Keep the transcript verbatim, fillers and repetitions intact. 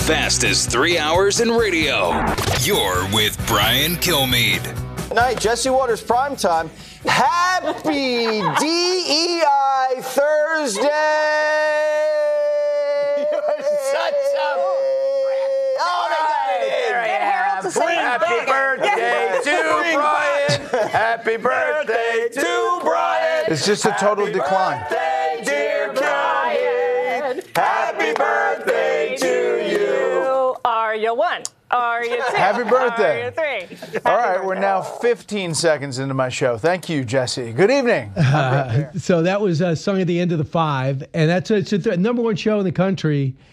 fastest three hours in radio. You're with Brian Kilmeade. Tonight, Jesse Waters Primetime. Happy D E I Thursday! You're such a... All right. Happy birthday to Brian. Happy birthday to Brian. It's just a total Happy decline. Birthday, dear Brian. Happy birthday to you. Are you one? Are you two? Happy birthday. Are you three? All right, we're now fifteen seconds into my show. Thank you, Jesse. Good evening. Uh, so that was uh, sung at the end of the five, and that's it's a th- number one show in the country